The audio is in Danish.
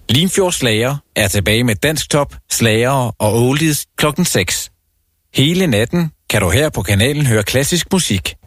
Limfjord Slager er tilbage med dansk top, slagere og oldies klokken 6. Hele natten kan du her på kanalen høre klassisk musik.